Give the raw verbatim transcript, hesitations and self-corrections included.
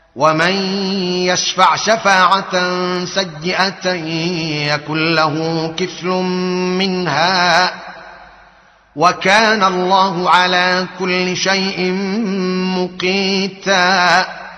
ومن يشفع شفاعة سيئة يكن له كفل منها وكان الله على كل شيء مقيتا.